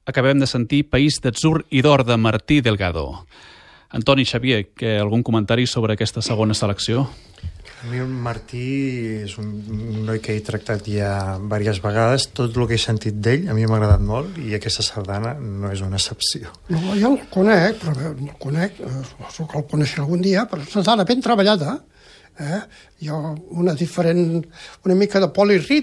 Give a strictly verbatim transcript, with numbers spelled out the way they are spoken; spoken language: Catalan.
acabem de sentir País d'atzur i d'or de Martí Delgado. Antoni, Xavier, que algun comentari sobre aquesta segona selecció? A mi el Martí és un noi que he tractat ja diverses vegades. Tot el que he sentit d'ell a mi m'ha agradat molt i aquesta sardana no és una excepció. No, jo el conec, però no el conec, suposo que el coneixeré algun dia, però és una sardana ben treballada. Eh? Hi ha una diferent, una mica de polirrit